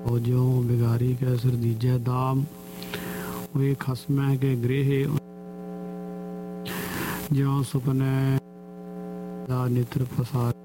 ज्यों बिगारी कै सिर दीजै दाम वे खसमै के गृह ज्यों सुपने दा नित्र पसार